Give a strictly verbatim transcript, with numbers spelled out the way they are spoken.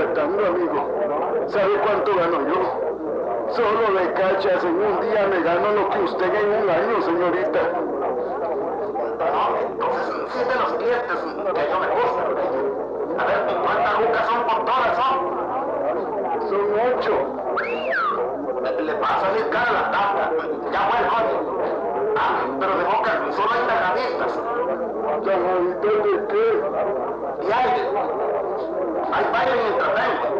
molestando, amigo. ¿Sabe cuánto gano yo? Solo de cachas en un día me gano lo que usted en un año, señorita. No, entonces sí es de los clientes que yo me gusta. A ver, ¿cuántas lucas son por todas son? Son ocho. Le, le pasa a salir cara la tabla. Ya fue el coño. Ah, pero de boca solo hay tajaditas. ¿Tajaditas de qué? Y aire.